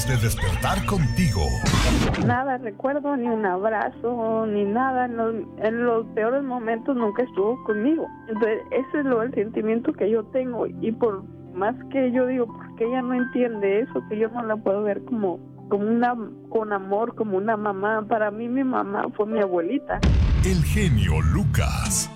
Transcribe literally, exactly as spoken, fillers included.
Tratamos de despertar contigo. Nada, recuerdo ni un abrazo, ni nada. En los, en los peores momentos nunca estuvo conmigo. Entonces, ese es lo, el sentimiento que yo tengo. Y por más que yo digo, porque ella no entiende eso, que yo no la puedo ver como, como una, con amor, como una mamá. Para mí mi mamá fue mi abuelita. El genio Lucas.